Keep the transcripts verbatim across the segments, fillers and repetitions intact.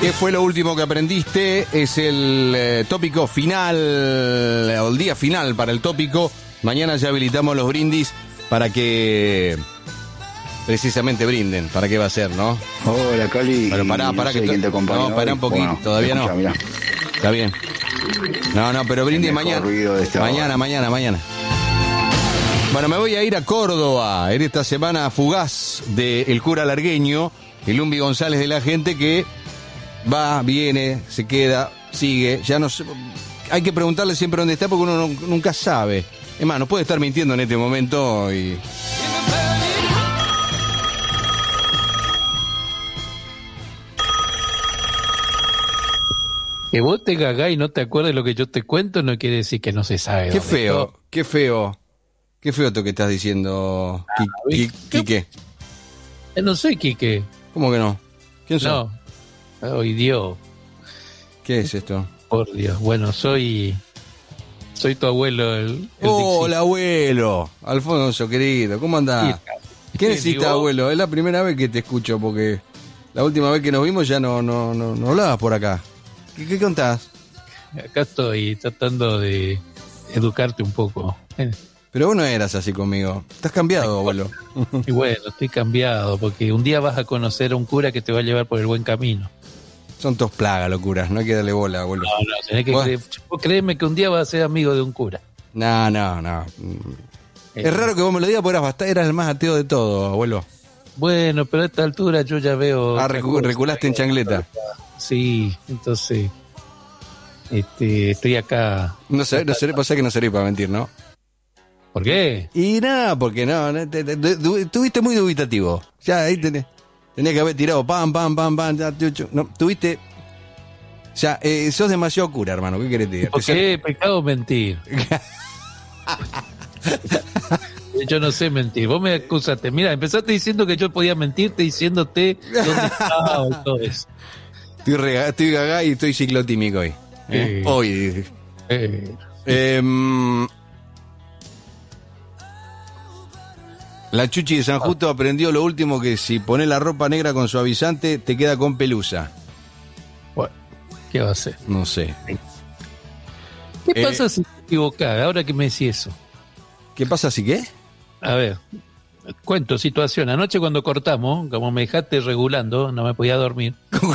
¿Qué fue lo último que aprendiste? Es el eh, tópico final, o el día final para el tópico. Mañana ya habilitamos los brindis para que precisamente brinden. ¿Para qué va a ser, no? Hola, Cali. Pero pará, pará, que to- no, pará un poquito, bueno, todavía escucha, no. Mirá. Está bien. No, no, pero brindis mañana. Mañana, mañana, mañana. Bueno, me voy a ir a Córdoba en esta semana fugaz de El Cura Largueño, el Lumbi González de la gente que va, viene, se queda, sigue. Ya no sé, hay que preguntarle siempre dónde está porque uno no, nunca sabe. Es más, no puede estar mintiendo en este momento y... Que vos te cagás y no te acuerdas de lo que yo te cuento no quiere decir que no se sabe. Qué feo, todo. qué feo. Qué feo esto que estás diciendo, ah, Quique. Eh, no soy Quique. ¿Cómo que no? ¿Quién soy? No. Ay, Dios. ¿Qué es esto? Por Dios. Bueno, soy... Soy tu abuelo. El, el ¡Oh, el abuelo! Alfonso, querido. ¿Cómo andás? ¿Qué necesitas, abuelo? Es la primera vez que te escucho porque la última vez que nos vimos ya no, no, no, no hablabas por acá. ¿Qué, qué contás? Acá estoy tratando de educarte un poco. Pero vos no eras así conmigo. Estás cambiado, abuelo. Y bueno, estoy cambiado porque un día vas a conocer a un cura que te va a llevar por el buen camino. Son todos plagas, locuras. No hay que darle bola, abuelo. No, no, tenés que creer, vos créeme que un día vas a ser amigo de un cura. No, no, no. Eh. Es raro que vos me lo digas porque eras, bastante, eras el más ateo de todo, abuelo. Bueno, pero a esta altura yo ya veo... Ah, recu reculaste en chancleta. Sí, entonces este, estoy acá. No sé, no sé, vos sabés que no serví para mentir, ¿no? ¿Por qué? Y nada, porque no, no te, te, te, estuviste muy dubitativo. Ya ahí tenés, tenés que haber tirado pam, pam, pam, pam, ya, chuchu. No, tuviste. Ya, eh, sos demasiado cura, hermano. ¿Qué querés decir? ¿Por qué pecado mentir? Yo no sé mentir. Vos me acusaste. Mira, empezaste diciendo que yo podía mentirte, diciéndote dónde estaba y todo eso. Estoy, rega, estoy gaga y estoy ciclotímico hoy. ¿eh? Eh, hoy. Eh. Eh, la Chuchi de San Justo oh. aprendió lo último, que si pones la ropa negra con suavizante te queda con pelusa. Bueno, ¿qué va a hacer? No sé. ¿Qué eh, pasa si te equivocás? Ahora que me decís eso. ¿Qué pasa si qué? A ver, cuento situación. Anoche cuando cortamos, como me dejaste regulando, no me podía dormir.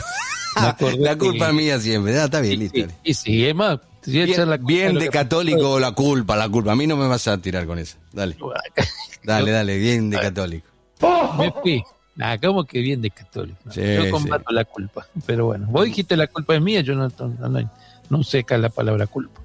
La culpa que... es mía siempre. Ah, está bien, listo. Sí, sí, sí, es más, si bien, la bien de católico pasó... la culpa, la culpa. A mí no me vas a tirar con eso. Dale. Dale, dale, bien de católico. Me fui. Ah, ¿cómo que bien de católico? No, sí, yo combato sí. la culpa. Pero bueno, vos dijiste la culpa es mía, yo no, no, no, no sé acá la palabra culpa.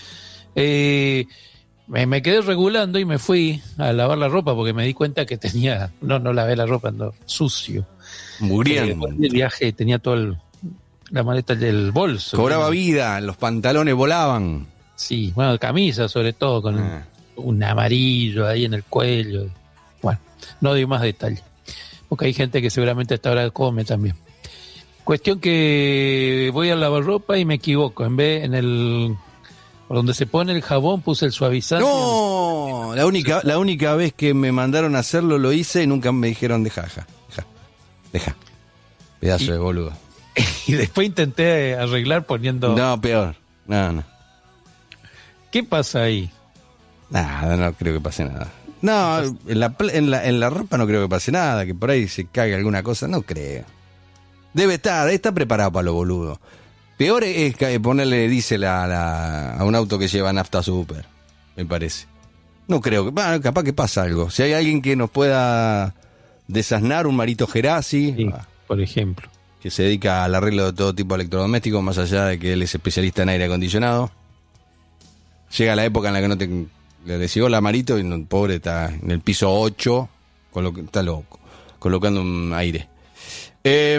Eh, me, me quedé regulando y me fui a lavar la ropa porque me di cuenta que tenía, no, no lavé la ropa, ando sucio. Muriendo. Eh, el viaje tenía todo el la maleta del bolso. Cobraba ¿no? vida, los pantalones volaban. Sí, bueno, camisa sobre todo, con ah. un, un amarillo ahí en el cuello. Bueno, no doy más detalle, porque hay gente que seguramente hasta ahora come también. Cuestión que voy a lavar ropa y me equivoco. En vez, en el... por donde se pone el jabón, puse el suavizante. No, la única, la única vez que me mandaron a hacerlo lo hice y nunca me dijeron deja, deja, deja, deja. Pedazo y... de boludo. Y después intenté arreglar poniendo... No, peor. No, no. ¿Qué pasa ahí? Nada, no creo que pase nada. No, en la, en la, en la ropa no creo que pase nada, que por ahí se cague alguna cosa, no creo. Debe estar, está preparado para lo boludo. Peor es ponerle diésel a, la, a un auto que lleva nafta super, me parece. No creo que... Bueno, capaz que pasa algo. Si hay alguien que nos pueda desasnar, un Marito Gerasi... Sí, por ejemplo. Que se dedica al arreglo de todo tipo de electrodomésticos, más allá de que él es especialista en aire acondicionado. Llega la época en la que no te... Le decís hola Marito y el pobre está en el piso ocho, colo, está loco, colocando un aire. Eh,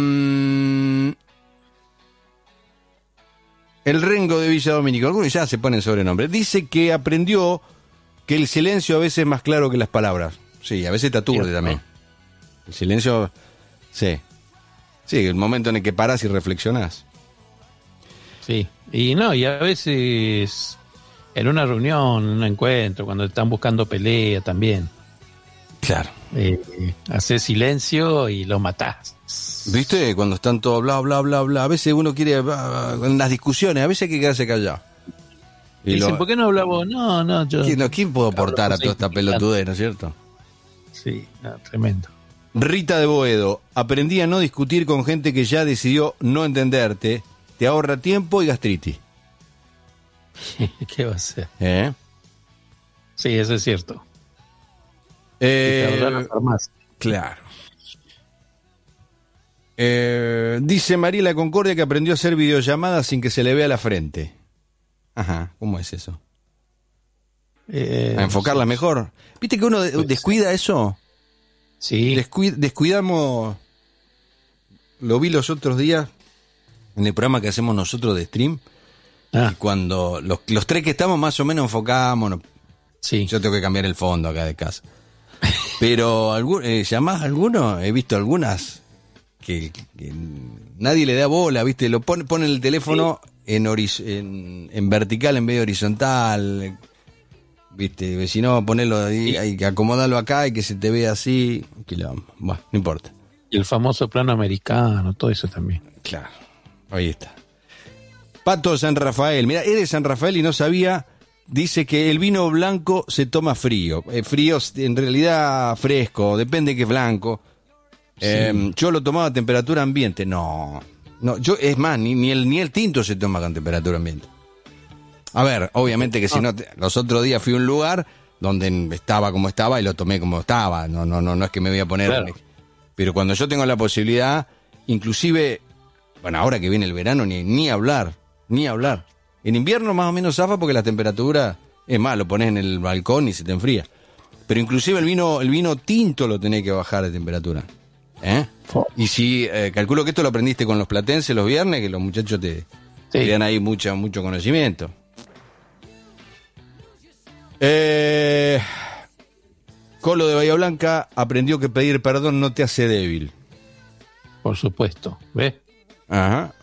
el Rengo de Villa Domínico, algunos ya se ponen sobrenombre. Dice que aprendió que el silencio a veces es más claro que las palabras. Sí, a veces te aturde también. El silencio, sí. Sí, el momento en el que paras y reflexionás. Sí, y no, y a veces en una reunión, en un encuentro, cuando están buscando pelea también. Claro. Eh, haces silencio y lo matás. ¿Viste? Cuando están todos bla, bla, bla, bla. A veces uno quiere, en las discusiones, a veces hay que quedarse callado. Y dicen, lo, ¿por qué no hablamos? No, no, yo... ¿Quién, no, ¿quién puedo aportar a toda esta pelotudez, no es cierto? Sí, no, tremendo. Rita de Boedo, aprendí a no discutir con gente que ya decidió no entenderte. Te ahorra tiempo y gastritis. ¿Qué va a ser? ¿Eh? Sí, eso es cierto. Eh, claro. Eh, dice Mariela Concordia que aprendió a hacer videollamadas sin que se le vea la frente. Ajá, ¿cómo es eso? Eh, a enfocarla sí. mejor. ¿Viste que uno pues, descuida eso? Sí. Descuid, descuidamos. Lo vi los otros días en el programa que hacemos nosotros de stream. Ah. Y cuando los, los tres que estamos más o menos enfocamos. No, sí. Yo tengo que cambiar el fondo acá de casa. Pero, algún, eh, ¿llamás a alguno? He visto algunas que, que nadie le da bola, ¿viste? Lo pone, pone el teléfono sí. en, oriz, en, en vertical en vez de horizontal. ¿Viste? Si no, ponelo ahí, sí. hay que acomodarlo acá y que se te vea así. Bueno, no importa. Y el famoso plano americano, todo eso también. Claro, ahí está. Pato San Rafael, mira, es de San Rafael y no sabía. Dice que el vino blanco se toma frío. Eh, frío, en realidad fresco, depende que es blanco. Sí. Eh, yo lo tomaba a temperatura ambiente. No, no, yo es más, ni, ni, el, ni el tinto se toma con temperatura ambiente. A ver, obviamente que si no, los otros días fui a un lugar donde estaba como estaba y lo tomé como estaba. No, no, no, no es que me voy a poner. Claro. Pero cuando yo tengo la posibilidad, inclusive, bueno, ahora que viene el verano, ni, ni hablar, ni hablar. En invierno más o menos zafa porque la temperatura, es más, lo pones en el balcón y se te enfría. Pero inclusive el vino el vino tinto lo tenés que bajar de temperatura. ¿Eh? Y si, eh, calculo que esto lo aprendiste con los platenses los viernes, que los muchachos te, sí. te dan ahí mucha, mucho conocimiento. Eh, Colo de Bahía Blanca aprendió que pedir perdón no te hace débil. Por supuesto, ¿ves? Ajá.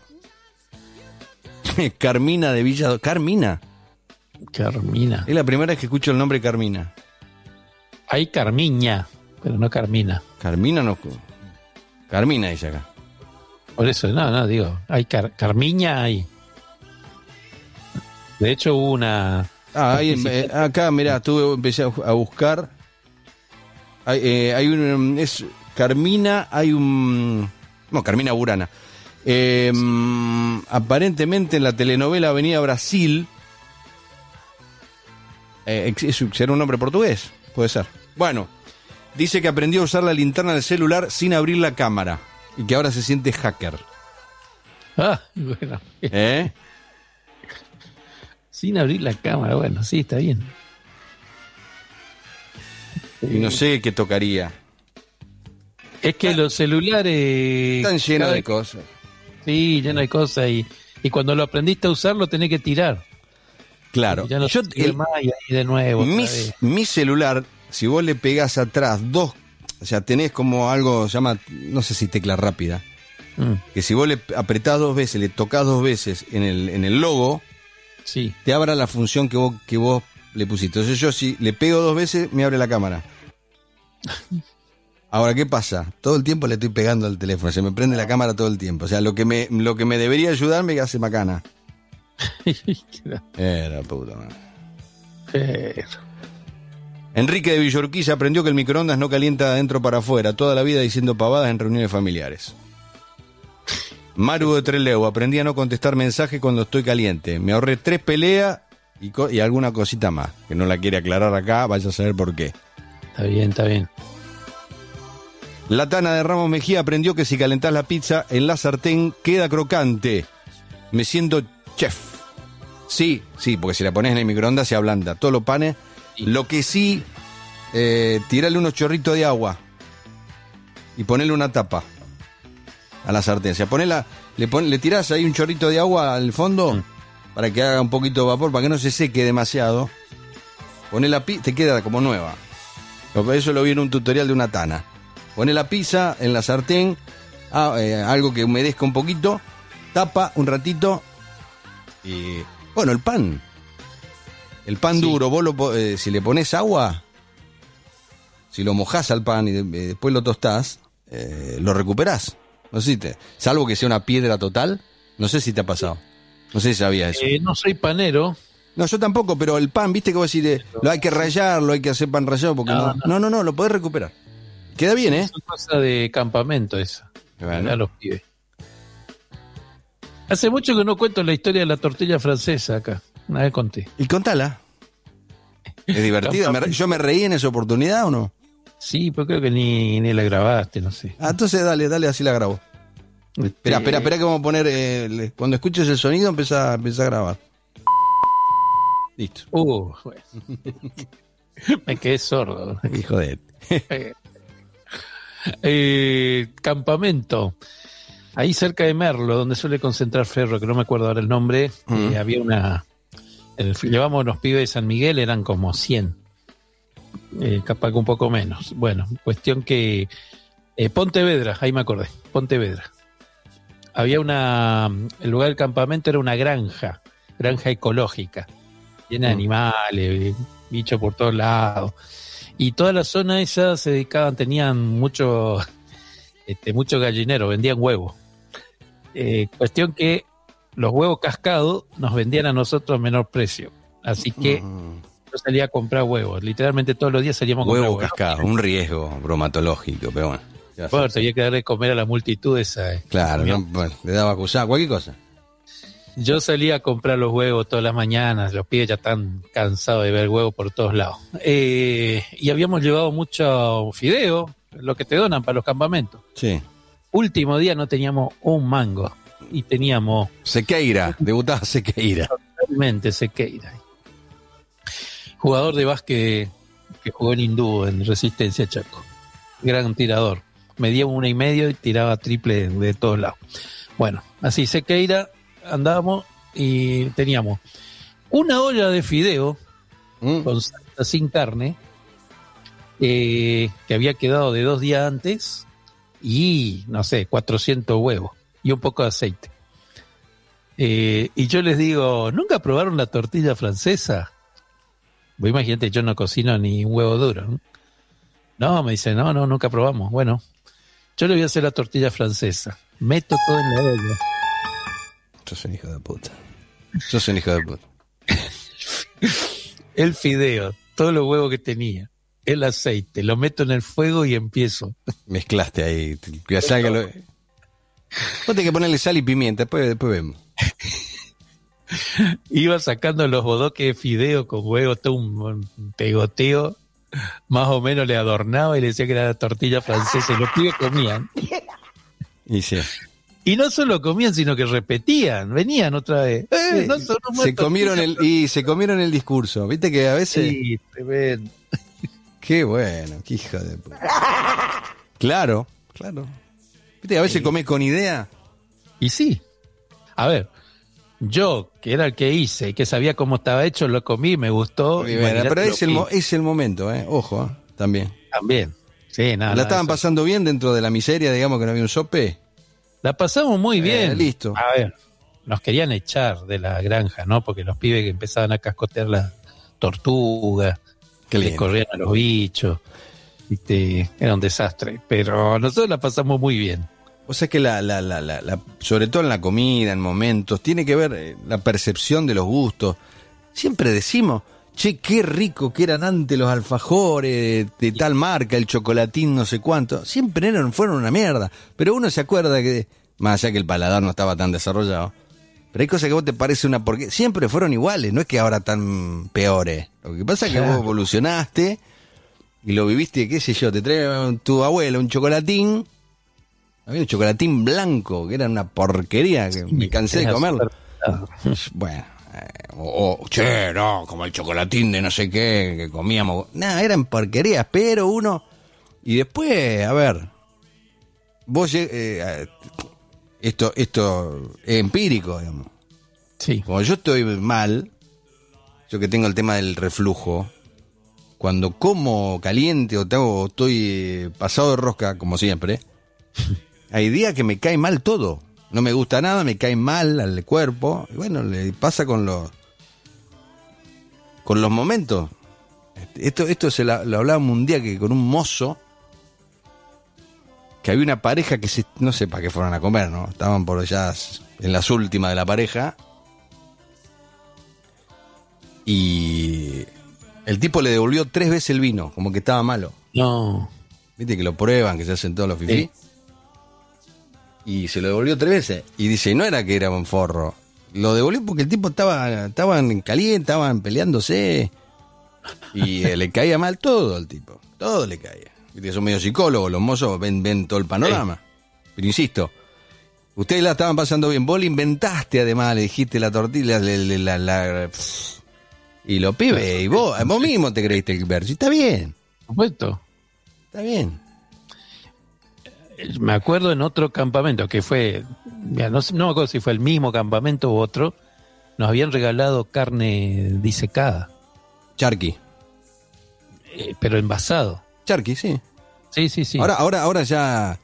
Carmina de Villa... ¿Carmina? Carmina. Es la primera vez que escucho el nombre Carmina. Hay Carmiña, pero no Carmina. Carmina no... Carmina dice acá. Por eso, no, no, digo, hay car... Carmiña, hay. De hecho hubo una... Ah, hay, eh, acá, mirá, estuve, empecé a buscar. Hay, eh, hay un... Es Carmina, hay un... No, Carmina Burana. Eh, sí. Aparentemente en la telenovela Avenida Brasil, eh, ¿será un nombre portugués? Puede ser. Bueno, dice que aprendió a usar la linterna del celular sin abrir la cámara y que ahora se siente hacker. Ah, bueno. ¿Eh? Sin abrir la cámara, bueno, sí, está bien. Y no sé qué tocaría. Es que ah, los celulares... Están llenos cada... de cosas. Sí, lleno de cosas y, y cuando lo aprendiste a usar lo tenés que tirar. Claro. Ya no Yo, el, más y ahí de nuevo. Mi, mi celular, si vos le pegás atrás dos, o sea, tenés como algo, se llama, no sé si tecla rápida, mm. que si vos le apretás dos veces, le tocás dos veces en el, en el logo, sí. te abra la función que vos, que vos le pusiste. Entonces yo si le pego dos veces, me abre la cámara. Ahora, ¿qué pasa? Todo el tiempo le estoy pegando al teléfono, se me prende la cámara todo el tiempo. O sea, lo que me, lo que me debería ayudar me hace macana. Era puta madre. Pero... Enrique de Villorquilla aprendió que el microondas no calienta de adentro para afuera, toda la vida diciendo pavadas en reuniones familiares. Maru de Trelew, aprendí a no contestar mensajes cuando estoy caliente. Me ahorré tres peleas y, co- y alguna cosita más, que no la quiere aclarar acá, vaya a saber por qué. Está bien, está bien. La Tana de Ramos Mejía aprendió que si calentás la pizza en la sartén queda crocante. Me siento chef. Sí, sí, porque si la pones en el microondas se ablanda. Todos los panes. Sí. Lo que sí, eh, tirarle unos chorritos de agua y ponerle una tapa a la sartén. O sea, ponela, le, pon, le tirás ahí un chorrito de agua al fondo mm. para que haga un poquito de vapor, para que no se seque demasiado. Poné la pizza, te queda como nueva. Eso lo vi en un tutorial de una Tana. Poné la pizza en la sartén, ah, eh, algo que humedezca un poquito, tapa un ratito y... Bueno, el pan. El pan sí. duro, vos lo, eh, si le pones agua, si lo mojás al pan y de, eh, después lo tostás, eh, lo recuperás. No sé si te, salvo que sea una piedra total, no sé si te ha pasado. No sé si sabías eso. Eh, no soy panero. No, yo tampoco, pero el pan, viste que vos decís, lo hay que rallarlo, hay que hacer pan rallado, porque no, no, no, no, no lo podés recuperar. Queda bien, ¿eh? Es una cosa de campamento esa. Bueno. A los pibes. Hace mucho que no cuento la historia de la tortilla francesa acá. Una vez conté. Y contala. ¿Es divertida? ¿Me re- ¿Yo me reí en esa oportunidad o no? Sí, pero creo que ni, ni la grabaste, no sé. Ah, entonces dale, dale, así la grabo. Este... Espera, espera, espera que vamos a poner... Eh, cuando escuches el sonido, empieza, empieza a grabar. Listo. Uh, bueno. Me quedé sordo. Hijo de... eh, campamento. Ahí cerca de Merlo, donde suele concentrar Ferro, que no me acuerdo ahora el nombre, uh-huh. eh, había una... El, llevamos los pibes de San Miguel, eran como cien. Eh, capaz que un poco menos. Bueno, cuestión que... Eh, Pontevedra, ahí me acordé. Pontevedra. Había una... El lugar del campamento era una granja. Granja ecológica. Llena de uh-huh. animales, bichos por todos lados. Y toda la zona esa se dedicaban, tenían mucho... Este, mucho gallinero, vendían huevos. Eh, cuestión que los huevos cascados nos vendían a nosotros a menor precio. Así que uh-huh. yo salía a comprar huevos. Literalmente todos los días salíamos a comprar huevos. Huevos cascados, un riesgo bromatológico, pero bueno. Bueno, tenía que darle de comer a la multitud esa. Eh. Claro, no, bueno, le daba acusar, cualquier cosa. Yo salía a comprar los huevos todas las mañanas. Los pibes ya están cansados de ver huevos por todos lados. Eh, y habíamos llevado mucho fideo, lo que te donan para los campamentos. Sí. Último día no teníamos un mango. Y teníamos... Sequeira, debutaba Sequeira. Totalmente Sequeira. Jugador de básquet que jugó en Hindú, en Resistencia Chaco. Gran tirador. Medía una y medio y tiraba triple de todos lados. Bueno, así Sequeira, andábamos y teníamos una olla de fideo mm. con salsa sin carne, eh, que había quedado de dos días antes, y no sé, cuatrocientos huevos y un poco de aceite. Eh, y yo les digo, ¿nunca probaron la tortilla francesa? Vos imagínate, yo no cocino ni un huevo duro, ¿no? No, me dice, no, no, nunca probamos. Bueno, yo le voy a hacer la tortilla francesa. Meto todo en la olla. Sos un hijo de puta. Sos un hijo de puta. El fideo, todos los huevos que tenía, el aceite, lo meto en el fuego y empiezo. Mezclaste ahí. Ya que lo... Vos tenés que ponerle sal y pimienta, después, después vemos. Iba sacando los bodoques de fideo con huevo, todo un pegoteo. Más o menos le adornaba y le decía que era la tortilla francesa. Y los pibes comían. Y sí. Y no solo comían, sino que repetían, venían otra vez. Eh, no se comieron el y se comieron el discurso. Viste que a veces. Sí, tremendo. Qué bueno, qué hija de puta. Claro, claro. Viste que a veces sí. Comés con idea. Y sí. A ver, yo, que era el que hice y que sabía cómo estaba hecho, lo comí, me gustó. Y bueno, pero es el, es el momento, ¿eh? Ojo, ¿eh? También. También. Sí, nada. ¿La estaban eso. pasando bien dentro de la miseria, digamos que no había un sope? La pasamos muy bien. Eh, listo. A ver, nos querían echar de la granja, ¿no? Porque los pibes que empezaban a cascotear las tortugas, que les corrían a los bichos, ¿viste? Era un desastre. Pero nosotros la pasamos muy bien. O sea que la, la, la, la, la, sobre todo en la comida, en momentos, tiene que ver eh, la percepción de los gustos. Siempre decimos, che, qué rico que eran antes los alfajores de tal marca, el chocolatín no sé cuánto. Siempre eran, fueron una mierda. Pero uno se acuerda que, más allá que el paladar no estaba tan desarrollado, pero hay cosas que a vos te parece una porque siempre fueron iguales, no es que ahora tan peores. Lo que pasa es que vos evolucionaste y lo viviste, qué sé yo, te trae tu abuela un chocolatín. Había un chocolatín blanco, que era una porquería, que sí, me cansé de comerlo. Bueno, eh, o, o, che, no, como el chocolatín de no sé qué, que comíamos. Nada, eran porquerías, pero uno... Y después, a ver, vos... Eh, esto, esto es empírico, digamos. Sí. Cuando yo estoy mal, yo que tengo el tema del reflujo, cuando como caliente o, tengo, o estoy pasado de rosca, como siempre... Hay días que me cae mal todo. No me gusta nada, me cae mal al cuerpo. Y bueno, le pasa con los con los momentos. Esto, esto se la, lo hablábamos un día que con un mozo que había una pareja que se, no sé para qué fueron a comer, ¿no? Estaban por allá en las últimas de la pareja. Y el tipo le devolvió tres veces el vino, como que estaba malo. No. Viste que lo prueban, que se hacen todos los fifí. Sí. Y se lo devolvió tres veces. Y dice, no era que era un forro. Lo devolvió porque el tipo estaba, estaban en caliente, estaban peleándose. Y eh, le caía mal todo al tipo. Todo le caía. Viste que son medio psicólogos, los mozos ven, ven todo el panorama. Sí. Pero insisto, ustedes la estaban pasando bien. Vos le inventaste además, le dijiste la tortilla, la, la, la, la, y los pibes, y vos, vos mismo te creíste el verso. Y está bien. Por supuesto. Está bien. Me acuerdo en otro campamento que fue, mira, no, no me acuerdo si fue el mismo campamento u otro, nos habían regalado carne disecada. Charqui. Eh, pero envasado. Charqui, sí. Sí, sí, sí. Ahora, ahora, ahora ya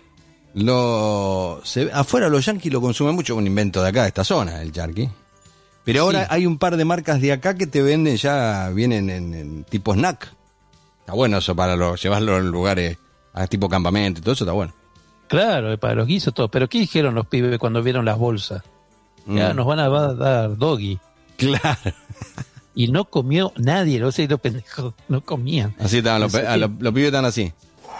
lo se, afuera los yanquis lo consumen mucho, un invento de acá, de esta zona, el charqui. Pero ahora sí. Hay un par de marcas de acá que te venden ya, vienen en, en tipo snack. Está bueno eso para los, llevarlo en lugares a tipo campamento y todo eso está bueno. Claro, para los guisos, todo. Pero ¿qué dijeron los pibes cuando vieron las bolsas? Mm. Ya nos van a dar doggy. Claro. Y no comió nadie, no sé, los pendejos no comían. Así estaban, los, pe- los, los pibes estaban así.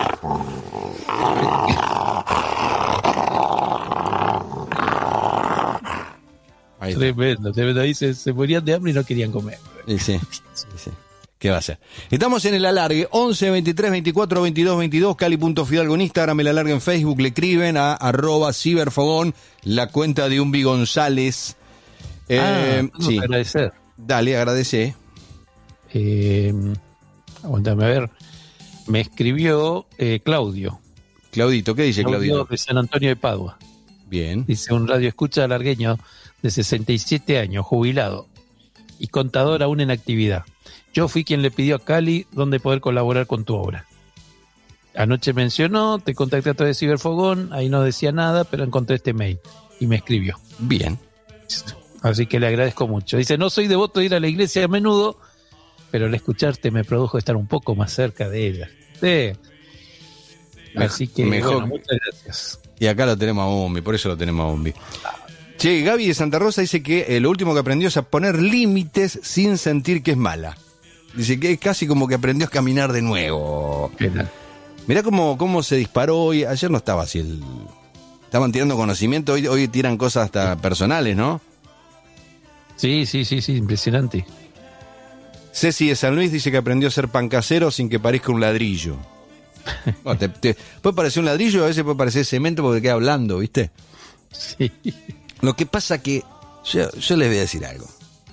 Ahí tremendo, tremendo. Ahí se, se morían de hambre y no querían comer. Y sí, sí, sí. ¿Qué va a ser? Estamos en el alargue, once, veintitrés, veinticuatro, veintidós, veintidós, Cali.Fidalgo en Instagram, el alargue en Facebook, le escriben a arroba ciberfogón, la cuenta de Umbi González. Eh, ah, sí. agradecer. Dale, agradece. Eh, aguántame a ver. Me escribió eh, Claudio. Claudito, ¿qué dice Claudio? Claudio de San Antonio de Padua. Bien. Dice un radio escucha alargueño de sesenta y siete años, jubilado y contador aún en actividad. Yo fui quien le pidió a Cali dónde poder colaborar con tu obra. Anoche mencionó, te contacté a través de Ciberfogón, ahí no decía nada, pero encontré este mail y me escribió. Bien. Así que le agradezco mucho. Dice, no soy devoto de ir a la iglesia a menudo, pero al escucharte me produjo estar un poco más cerca de ella. Sí. Así que, mejor. Bueno, muchas gracias. Y acá lo tenemos a Umbi, por eso lo tenemos a Umbi. Che, Gaby de Santa Rosa dice que eh, lo último que aprendió es a poner límites sin sentir que es mala. Dice que es casi como que aprendió a caminar de nuevo. Mirá cómo, cómo se disparó hoy. Ayer no estaba así. El... Estaban tirando conocimiento, hoy, hoy tiran cosas hasta personales, ¿no? Sí, sí, sí, sí, impresionante. Ceci de San Luis dice que aprendió a ser pan casero sin que parezca un ladrillo. No, te, te, puede parecer un ladrillo, a veces puede parecer cemento porque queda blando, ¿viste? Sí. Lo que pasa que yo, yo les voy a decir algo.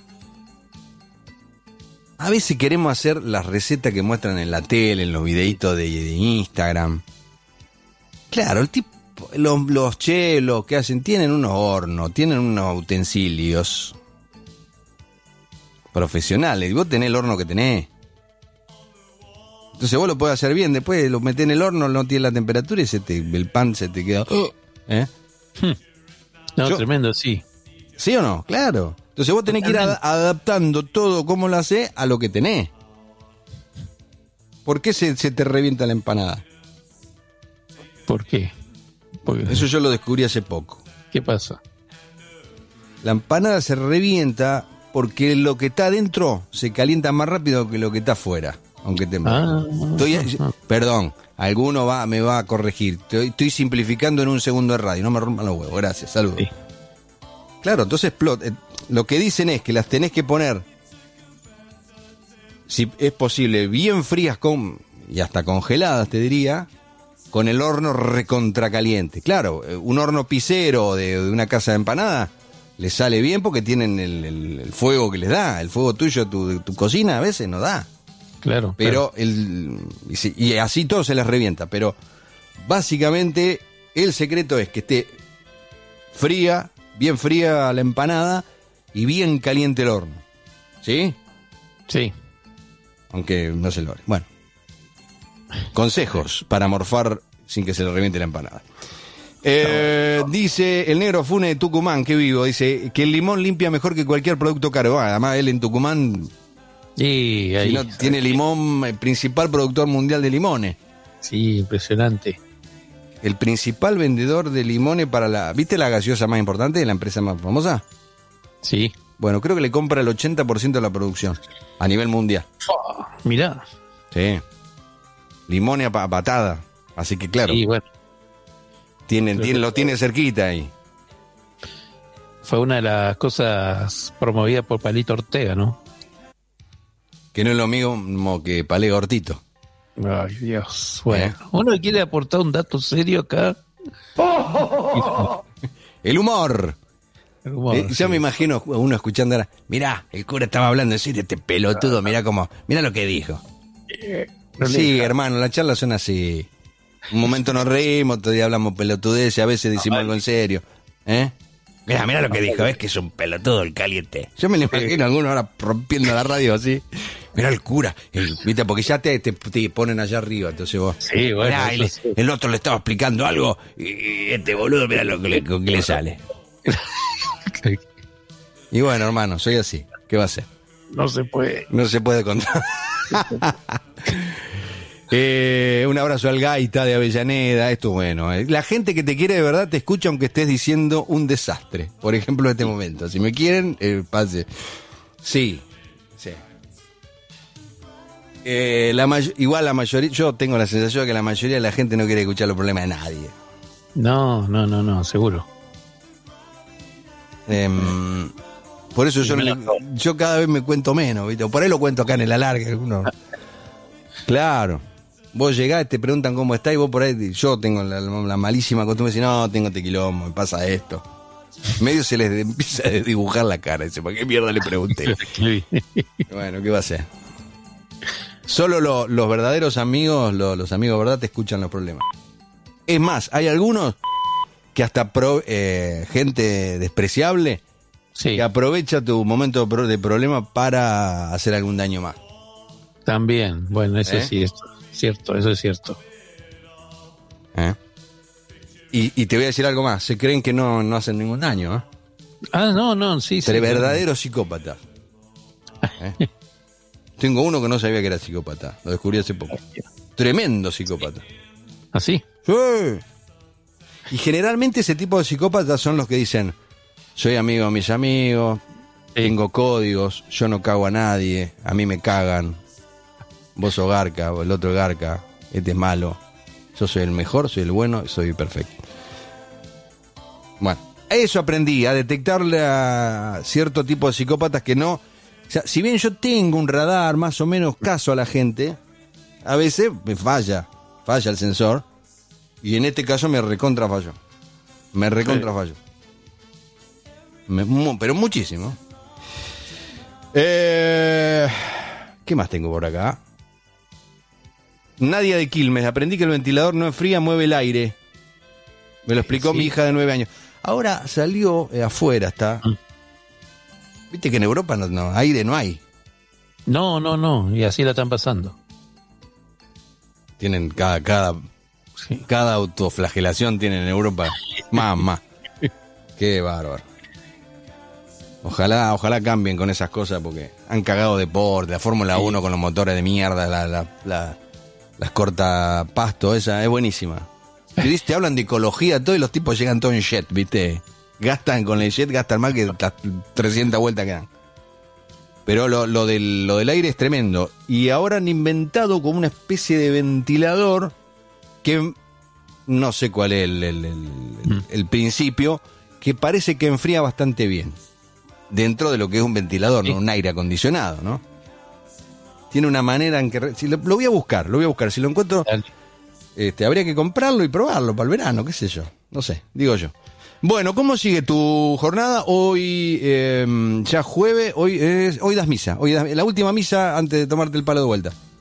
A veces queremos hacer las recetas que muestran en la tele, en los videitos de, de Instagram. Claro, el tipo, los, los chelos que hacen, tienen unos hornos, tienen unos utensilios profesionales. Y vos tenés el horno que tenés. Entonces vos lo podés hacer bien, después lo metés en el horno, no tiene la temperatura y se te, el pan se te queda... ¿Eh? No, Yo, tremendo, sí. ¿Sí o no? Claro. Entonces vos tenés que ir ad- adaptando todo como lo hacés a lo que tenés. ¿Por qué se, se te revienta la empanada? ¿Por qué? Porque... Eso yo lo descubrí hace poco. ¿Qué pasa? La empanada se revienta porque lo que está adentro se calienta más rápido que lo que está afuera. Aunque te... Ah, estoy, perdón, alguno va, me va a corregir. Estoy, estoy simplificando en un segundo de radio. No me rompan los huevos. Gracias, saludos. Sí. Claro, entonces explota. Lo que dicen es que las tenés que poner, si es posible, bien frías con y hasta congeladas, te diría, con el horno recontracaliente. Claro, un horno pisero de, de una casa de empanada les sale bien porque tienen el, el, el fuego que les da. El fuego tuyo, tu, tu cocina a veces no da. Claro. Pero claro. el y, y así todo se les revienta. Pero básicamente el secreto es que esté fría, bien fría la empanada y bien caliente el horno. ¿Sí? Sí. Aunque no se logre. Bueno. Consejos para morfar sin que se le reviente la empanada. Eh, dice el negro Fune de Tucumán, que vivo, dice que el limón limpia mejor que cualquier producto caro. Además, él en Tucumán sí, ahí, si no, tiene limón, el principal productor mundial de limones. Sí, impresionante. el principal vendedor de limones para la... ¿Viste la gaseosa más importante de la empresa más famosa? Sí. Bueno, creo que le compra el ochenta por ciento de la producción a nivel mundial. Oh, mirá. Sí. Limones a patada. Así que claro. Sí, bueno. Tiene, tiene, lo tiene cerquita ahí. Fue una de las cosas promovidas por Palito Ortega, ¿no? Que no es lo mismo que Palé Gortito. Ay, Dios. Bueno, ¿Eh? Uno quiere aportar un dato serio acá. El humor. El humor eh, sí. Yo me imagino a uno escuchando ahora. Mirá, el cura estaba hablando en serio, este pelotudo, mirá cómo, mirá lo que dijo. Eh, no sí, hermano, las charlas son así. Un momento nos reímos, otro día hablamos pelotudeces, a veces decimos algo en serio. ¿Eh? Mirá, mirá lo que dijo, ves que es un pelotudo el caliente. Yo me lo imagino a alguno ahora rompiendo la radio así. Mirá el cura, el, ¿viste? Porque ya te, te, te ponen allá arriba, entonces vos... Sí, bueno. Mirá, el, sí. el otro le estaba explicando algo y este boludo, mirá lo que le, que le sale. Y bueno, hermano, soy así. ¿Qué va a hacer? No se puede. No se puede contar. Eh, un abrazo al Gaita de Avellaneda, esto es bueno. Eh. La gente que te quiere de verdad te escucha aunque estés diciendo un desastre. Por ejemplo, en este momento. Si me quieren, eh, pase. Sí, sí. Eh, la may- igual la mayoría, yo tengo la sensación de que la mayoría de la gente no quiere escuchar los problemas de nadie. No, no, no, no, seguro. Eh, por eso yo, no, yo cada vez me cuento menos, ¿viste? Por ahí lo cuento acá en el alargue. Uno... Claro. Vos llegás, te preguntan cómo está y vos por ahí, yo tengo la, la malísima costumbre de decir, no, tengo tequilombo, me pasa esto. Medio se les empieza a dibujar la cara, dice, ¿para qué mierda le pregunté? Bueno, ¿qué va a hacer? Solo lo, los verdaderos amigos, lo, los amigos verdad, te escuchan los problemas. Es más, hay algunos que hasta pro, eh, gente despreciable sí. que aprovecha tu momento de problema para hacer algún daño más. También, bueno, eso ¿Eh? sí es cierto, eso es cierto. ¿Eh? Y, y te voy a decir algo más, se creen que no, no hacen ningún daño, ¿eh? Ah, no, no, sí, sí. Pero verdaderos psicópatas. ¿Eh? Tengo uno que no sabía que era psicópata, lo descubrí hace poco. Tremendo psicópata. ¿Ah, sí? Sí. Y generalmente ese tipo de psicópatas son los que dicen, soy amigo de mis amigos, sí. tengo códigos, yo no cago a nadie, a mí me cagan. Vos sos garca, o el otro garca, este es malo. Yo soy el mejor, soy el bueno, soy perfecto. Bueno, eso aprendí, a detectarle a cierto tipo de psicópatas que no... O sea, si bien yo tengo un radar más o menos caso a la gente, a veces me falla, falla el sensor, y en este caso me recontra falló. Me recontra falló. Me, mu, pero muchísimo. Eh, ¿Qué más tengo por acá? Nadia de Quilmes, aprendí que el ventilador no enfría, mueve el aire. Me lo explicó sí. mi hija de nueve años. Ahora salió eh, afuera, está. Mm. Viste que en Europa no, no, aire no hay. No, no, no, y así la están pasando. Tienen cada, cada, sí. cada autoflagelación tienen en Europa. Mamá. Qué bárbaro. Ojalá, ojalá cambien con esas cosas porque han cagado deporte, la Fórmula sí. uno con los motores de mierda, la, la, la las cortapasto, esa es buenísima. Y te hablan de ecología, todo y los tipos llegan todos en jet, ¿viste? Gastan con el jet, gastan más que las trescientas vueltas que dan. Pero lo, lo, del, lo del aire es tremendo. Y ahora han inventado como una especie de ventilador que no sé cuál es el, el, el, el, el principio, que parece que enfría bastante bien. Dentro de lo que es un ventilador, sí. ¿no? Un aire acondicionado, ¿no? Tiene una manera en que... Si lo, lo voy a buscar, lo voy a buscar. Si lo encuentro, este, habría que comprarlo y probarlo para el verano, qué sé yo. No sé, digo yo. Bueno, ¿cómo sigue tu jornada? Hoy eh, ya jueves, hoy, es, hoy das misa. Hoy das, la última misa antes de tomarte el palo de vuelta.